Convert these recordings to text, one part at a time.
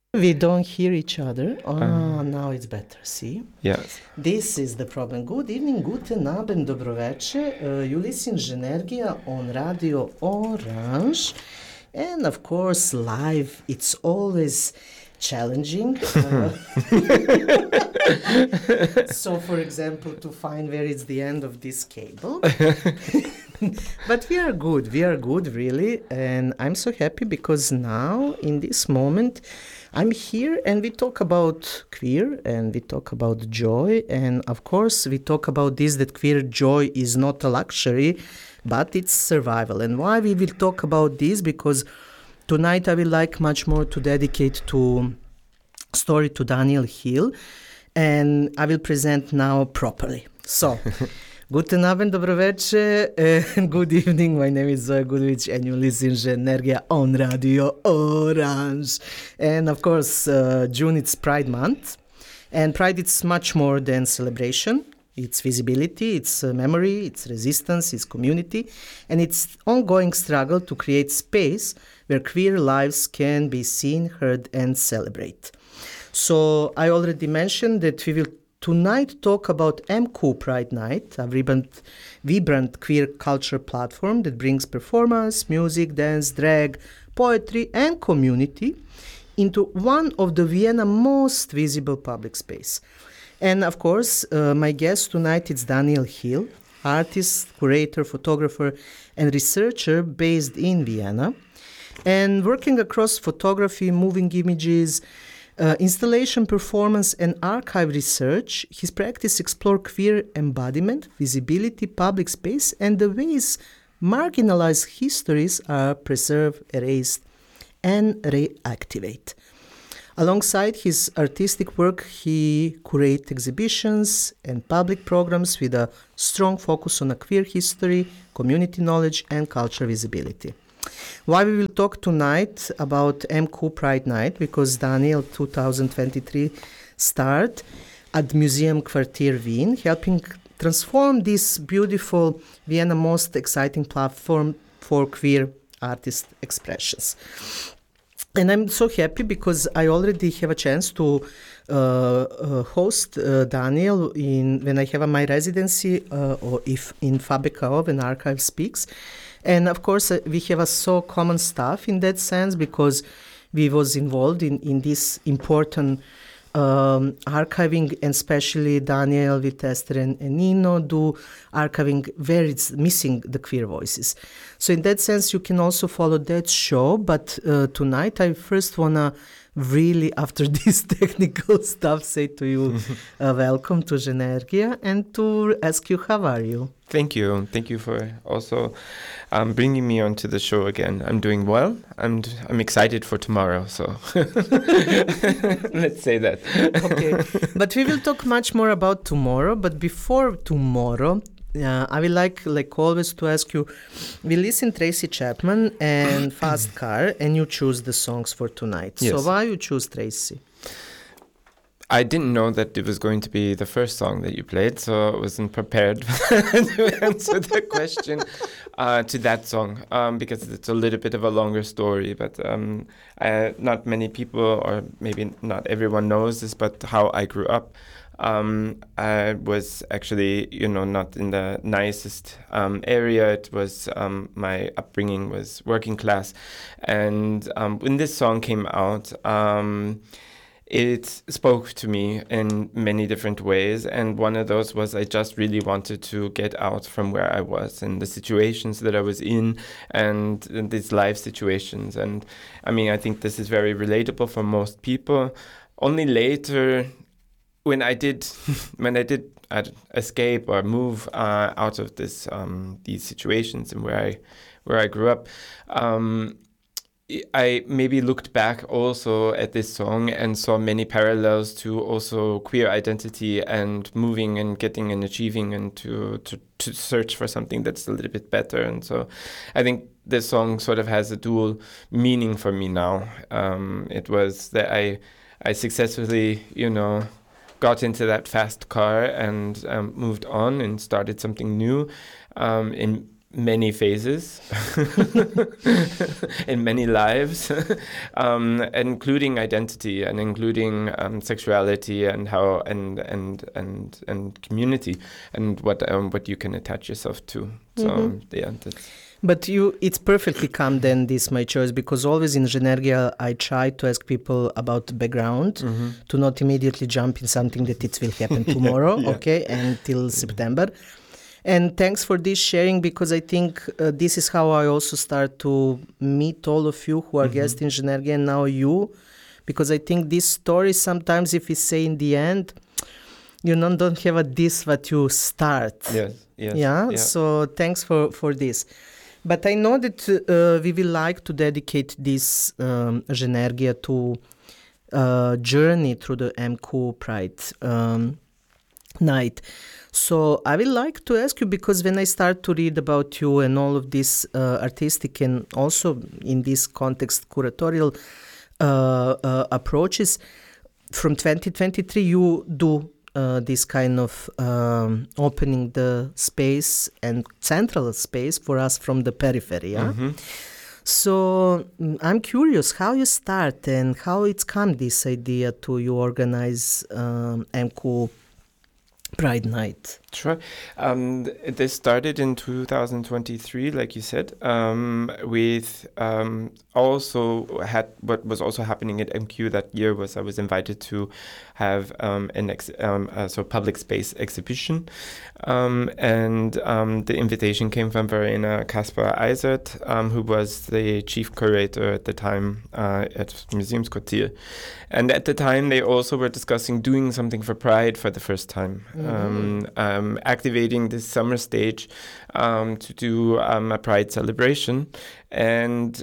We don't hear each other. Now it's better, see? Yes. This is the problem. Good evening, guten Abend, dobroveče. You listen Ženergija on Radio Orange. And of course, live, it's always challenging. So, for example, to find where is the end of this cable. But we are good, really. And I'm so happy because now, in this moment, I'm here and we talk about queer and we talk about joy. And of course, we talk about this, that queer joy is not a luxury, but it's survival. And why we will talk about this? Because tonight I will like much more to dedicate to story to Daniel Hill. And I will present now properly. So, guten Abend, dobroveče, and good evening. My name is Zoja Gudović and you listen to Ženergija on Radio Orange. And of course, June it's Pride Month. And Pride it's much more than celebration. It's visibility, it's memory, it's resistance, it's community. And it's ongoing struggle to create space where queer lives can be seen, heard, and celebrate. So I already mentioned that we will tonight talk about MQ Pride Night, a vibrant queer culture platform that brings performance, music, dance, drag, poetry, and community into one of the Vienna most visible public space. And of course, my guest tonight is Daniel Hill, artist, curator, photographer, and researcher based in Vienna, and working across photography, moving images, installation, performance, and archive research. His practice explores queer embodiment, visibility, public space, and the ways marginalized histories are preserved, erased, and reactivate. Alongside his artistic work, he curates exhibitions and public programs with a strong focus on a queer history, community knowledge, and cultural visibility. Why we will talk tonight about MQ Pride Night? Because Daniel 2023 start at Museum Quartier Wien, helping transform this beautiful Vienna most exciting platform for queer artist expressions. And I'm so happy because I already have a chance to host Daniel when I have my residency or if in FABKO when Archive speaks. And of course, we have a so common stuff in that sense because we was involved in this important archiving, and especially Daniel with Esther and Nino do archiving where it's missing the queer voices. So in that sense, you can also follow that show. But tonight, I first want to really, after this technical stuff, say to you, welcome to Ženergija and to ask you, how are you? Thank you. Thank you for also bringing me onto the show again. I'm doing well. I'm excited for tomorrow. So let's say that. Okay. But we will talk much more about tomorrow. But before tomorrow, I will like always to ask you, we listen Tracy Chapman and Fast Car, and you choose the songs for tonight. Yes. So why you choose Tracy? I didn't know that it was going to be the first song that you played, so I wasn't prepared to answer the question to that song because it's a little bit of a longer story. But not many people, or maybe not everyone knows this, but how I grew up. I was actually, not in the nicest area. It was my upbringing was working class, and when this song came out, it spoke to me in many different ways, and one of those was I just really wanted to get out from where I was and the situations that I was in and these life situations. And I mean, I think this is very relatable for most people. Only later, when I did escape or move out of these situations and where I grew up, I maybe looked back also at this song and saw many parallels to also queer identity and moving and getting and achieving and to search for something that's a little bit better. And so I think this song sort of has a dual meaning for me now. It was that I successfully, got into that fast car and moved on and started something new in many phases in many lives, including identity and including sexuality and how and community and what you can attach yourself to. So yeah, that's. But it's perfectly come then, this my choice, because always in Zhenergia I try to ask people about the background, to not immediately jump in something that it will happen tomorrow, okay, until September. And thanks for this sharing, because I think this is how I also start to meet all of you who are guests in Zhenergia, and now you, because I think this story sometimes, if we say in the end, you don't have a this what you start. Yes. Yeah. So thanks for this. But I know that we will like to dedicate this Zhenergia to journey through the MQ Pride night. So I would like to ask you, because when I start to read about you and all of this artistic and also in this context curatorial approaches, from 2023 you do this kind of opening the space and central space for us from the periphery. Yeah? So I'm curious how you start and how it's come this idea to you organize MQ Pride Night. Sure. This started in 2023, like you said, with also had what was also happening at MQ that year was I was invited to have a public space exhibition, and the invitation came from Verena Kaspar Eisert, who was the chief curator at the time at Museumsquartier, and at the time they also were discussing doing something for Pride for the first time. Activating this summer stage to do a Pride celebration, and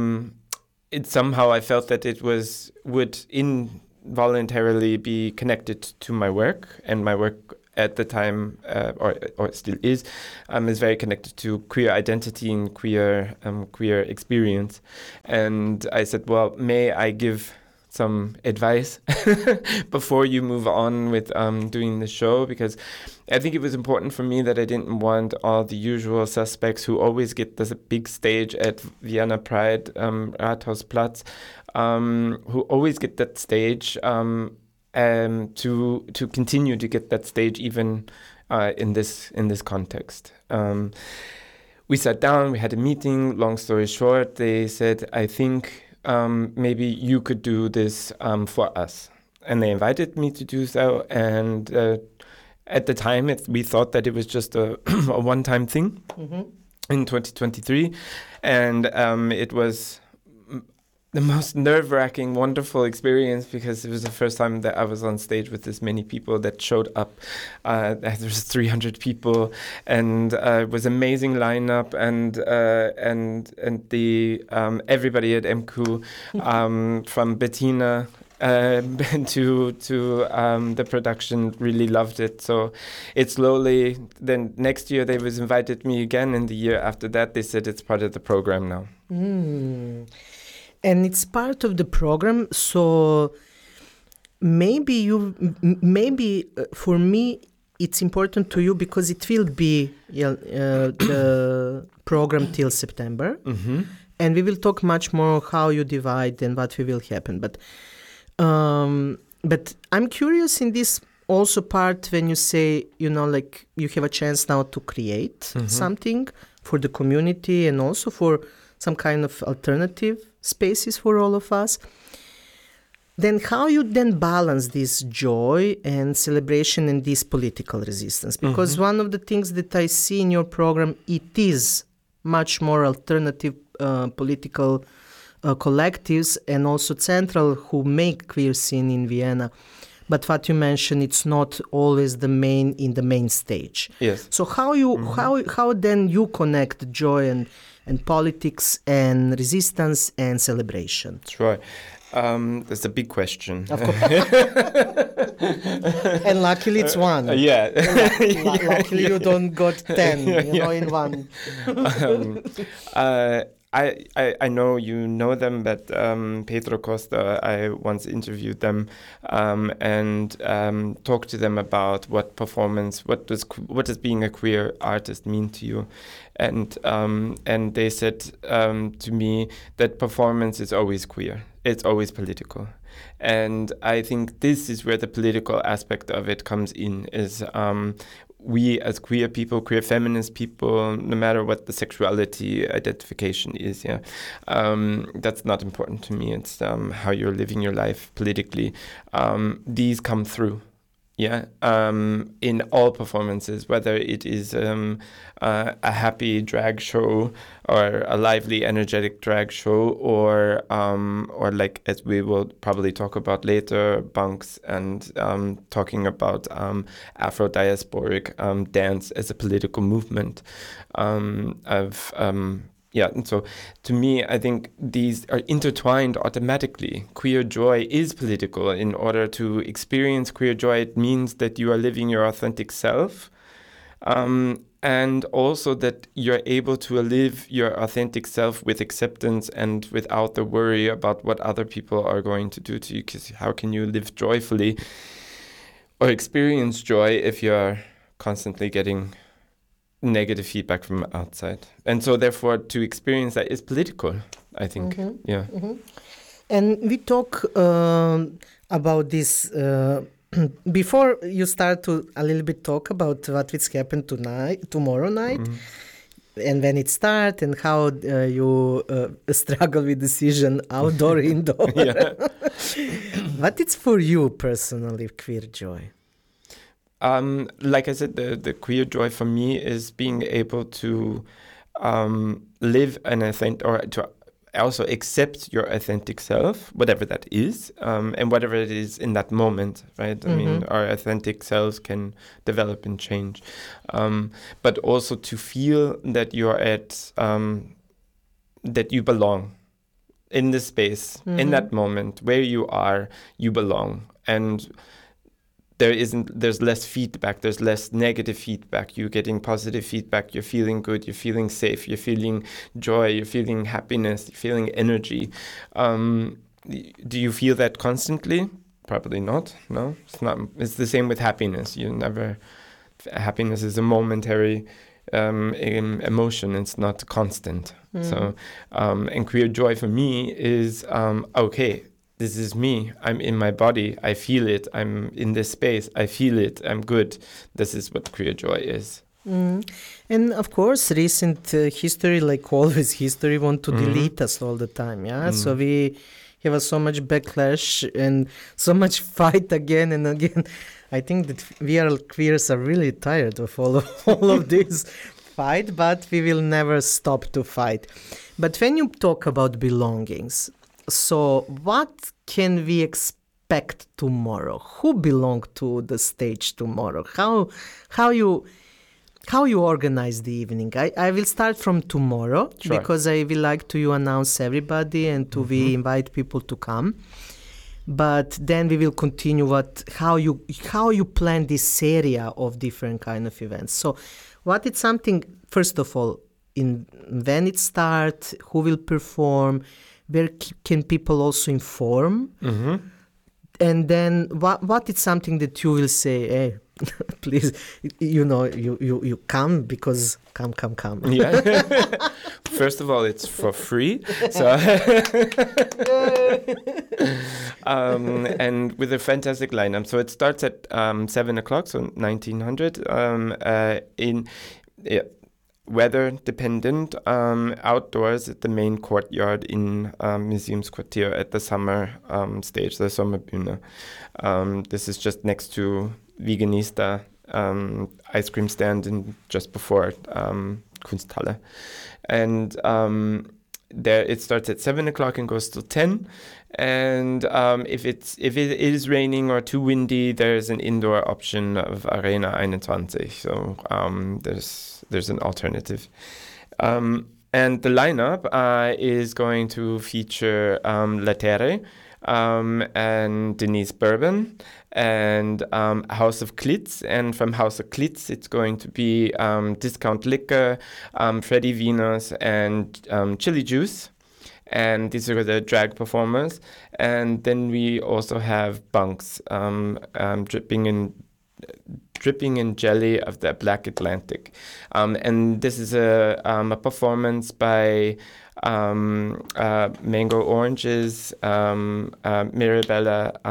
it somehow I felt that it would involuntarily be connected to my work, and my work at the time or still is very connected to queer identity and queer experience. And I said, well, may I give some advice before you move on with doing the show, because I think it was important for me that I didn't want all the usual suspects who always get this big stage at Vienna Pride, Rathausplatz, who always get that stage, to continue to get that stage even in this context. We sat down, we had a meeting. Long story short, they said, I think maybe you could do this for us. And they invited me to do so. And at the time, we thought that it was just a one-time thing in 2023. And it was the most nerve-wracking, wonderful experience, because it was the first time that I was on stage with this many people that showed up. There was 300 people, and it was amazing lineup, and the everybody at MQ, from Bettina to the production, really loved it. So it slowly. Then next year they was invited me again, and the year after that they said it's part of the program now. And it's part of the program, so maybe for me it's important to you because it will be the program till September, and we will talk much more how you divide and what will happen. But I'm curious in this also part when you say, like you have a chance now to create something for the community and also for some kind of alternative spaces for all of us. Then how you then balance this joy and celebration and this political resistance? Because one of the things that I see in your program, it is much more alternative political collectives and also central who make queer scene in Vienna. But what you mentioned, it's not always the main stage. Yes. So how then you connect joy and politics and resistance and celebration? Sure. That's a big question. Of course. And luckily it's one. Yeah. Luckily you don't got 10, in one. I know you know them, but Pedro Costa, I once interviewed them and talked to them about what does being a queer artist mean to you, and they said to me that performance is always queer, it's always political, and I think this is where the political aspect of it comes in. Is we as queer people, queer feminist people, no matter what the sexuality identification is, that's not important to me. It's how you're living your life politically. These come through. In all performances, whether it is a happy drag show or a lively, energetic drag show, or like, as we will probably talk about later, bunks and talking about Afro-diasporic dance as a political movement and so to me, I think these are intertwined automatically. Queer joy is political. In order to experience queer joy, it means that you are living your authentic self, and also that you're able to live your authentic self with acceptance and without the worry about what other people are going to do to you. Because how can you live joyfully or experience joy if you're constantly getting negative feedback from outside? And so therefore to experience that is political, I think. And we talk about this before you start to a little bit talk about what will happen tomorrow night, and when it starts, and how you struggle with decision outdoor, indoor. What it's for you personally, queer joy? Like I said, the queer joy for me is being able to live an authentic, or to also accept your authentic self, whatever that is, and whatever it is in that moment, right? I mean, our authentic selves can develop and change, but also to feel that you're that you belong in this space, in that moment where you are, you belong, and there's less feedback, there's less negative feedback. You're getting positive feedback, you're feeling good, you're feeling safe, you're feeling joy, you're feeling happiness, you're feeling energy. Do you feel that constantly? Probably not. No, it's not. It's the same with happiness. Happiness is a momentary emotion, it's not constant. So, and queer joy for me is, okay, this is me. I'm in my body. I feel it. I'm in this space. I feel it. I'm good. This is what queer joy is. And of course, recent history, like always, history want to delete us all the time. So we have so much backlash and so much fight again and again. I think that we queers are really tired of all of this fight, but we will never stop to fight. But when you talk about belongings, so what can we expect tomorrow? Who belong to the stage tomorrow? How you organize the evening? I will start from tomorrow, because I will like to announce everybody and to we invite people to come. But then we will continue how you plan this area of different kind of events. So what is something, first of all, when it starts, who will perform, where can people also inform? And then what is something that you will say, hey, please, you come, because come. Yeah. First of all, it's for free. So and with a fantastic lineup. So it starts at 7 o'clock, so 1900. Weather dependent, outdoors at the main courtyard in Museumsquartier at the summer stage, the Sommerbühne. This is just next to Veganista ice cream stand just before Kunsthalle. And there it starts at 7 o'clock and goes till 10. And if it is raining or too windy, there's an indoor option of Arena 21. So there's an alternative. And the lineup is going to feature La Terre, and Denise Bourbon, and House of Klitz. And from House of Klitz, it's going to be Discount Liquor, Freddy Venus, and Chili Juice. And these are the drag performers. And then we also have Bunks, dripping in jelly of the Black Atlantic. And this is a performance by Mango Oranges, Mirabella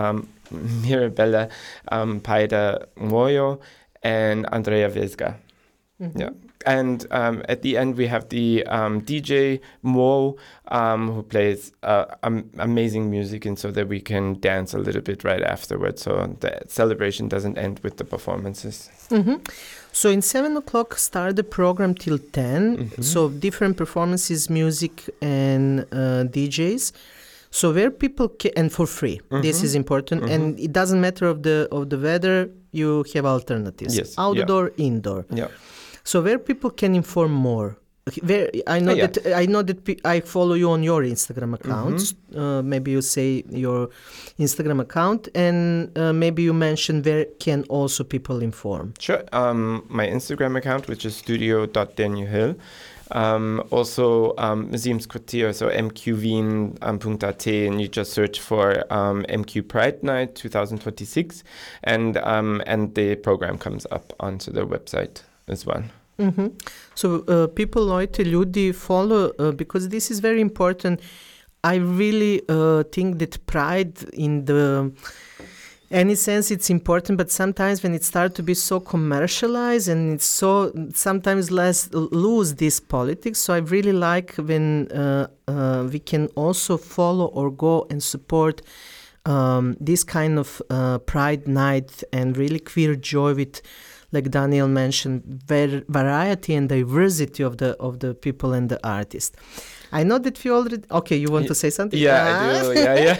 Paida Moyo, and Andrea Vesga. Mm-hmm. Yeah. And at the end, we have the DJ Mo, who plays amazing music, and so that we can dance a little bit right afterwards. So the celebration doesn't end with the performances. Mm-hmm. So in 7 o'clock, start the program till 10. Mm-hmm. So different performances, music, and DJs. So where people can, and for free. Mm-hmm. This is important, mm-hmm. and it doesn't matter of the weather. You have alternatives. Yes. Outdoor, indoor. Yeah. So where people can inform more. Where I know that I follow you on your Instagram account. Mm-hmm. Maybe you say your Instagram account, and maybe you mention where can also people inform. Sure. My Instagram account, which is studio.danielhill. Also Museumsquartier, so mqwien.at, and you just search for MQ Pride Night 2026, and the program comes up onto the website as well. Mm-hmm. So people, Leute, Ljudi, follow, because this is very important. I really think that pride in the any sense it's important, but sometimes when it starts to be so commercialized and it's so sometimes lose this politics. So I really like when we can also follow or go and support this kind of pride night and really queer joy with, like Daniel mentioned, variety and diversity of the people and the artists. I know that we already... Okay, you want to say something? Yeah, I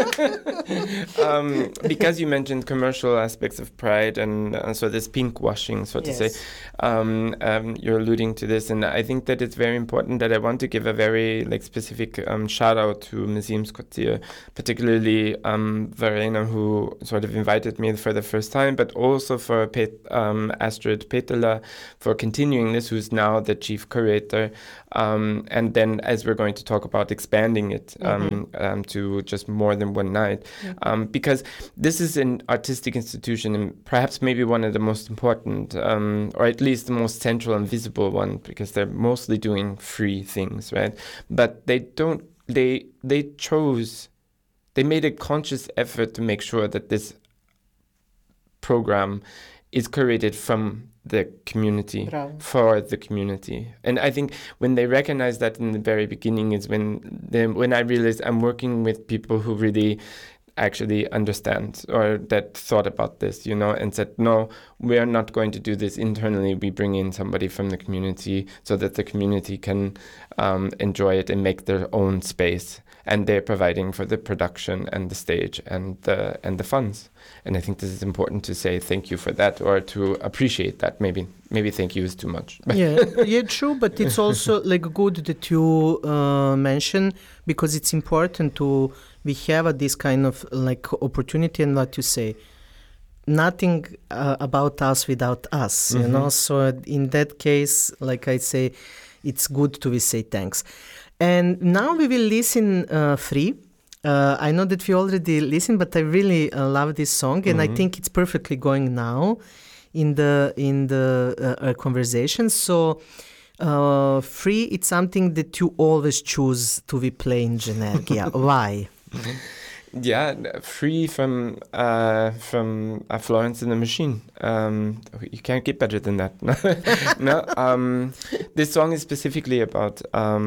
do. Because you mentioned commercial aspects of pride, and so this pink washing, so to say, you're alluding to this, and I think that it's very important that I want to give a very specific shout out to Museumsquartier, particularly Verena, who sort of invited me for the first time, but also for Astrid Petela for continuing this, who's now the chief curator, and then as we're going to talk about expanding it to just more than one night, because this is an artistic institution and perhaps maybe one of the most important, or at least the most central and visible one, because they're mostly doing free things, right? But they made a conscious effort to make sure that this program is curated from the community, for the community. And I think when they recognized that in the very beginning is when I realized I'm working with people who really actually understand or that thought about this, and said, no, we are not going to do this internally. We bring in somebody from the community so that the community can enjoy it and make their own space. And they're providing for the production and the stage and the funds. And I think this is important to say thank you for that, or to appreciate that. Maybe thank you is too much. yeah, true. But it's also good that you mention, because it's important we have this kind of opportunity, and what you say, nothing about us without us. So in that case, like I say, it's good to say thanks. And now we will listen free. I know that we already listened, but I really love this song, and I think it's perfectly going now in the conversation. So free, it's something that you always choose to be playing Genergia. Why? Yeah, free from Florence and the Machine. You can't get better than that. No, this song is specifically about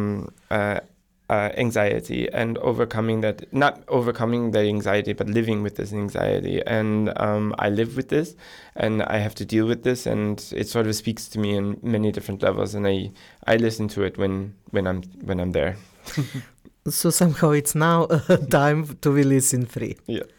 anxiety and overcoming that. Not overcoming the anxiety, but living with this anxiety. And I live with this, and I have to deal with this, and it sort of speaks to me in many different levels. And I listen to it when I'm there. So somehow it's now time to be listen free. Yeah.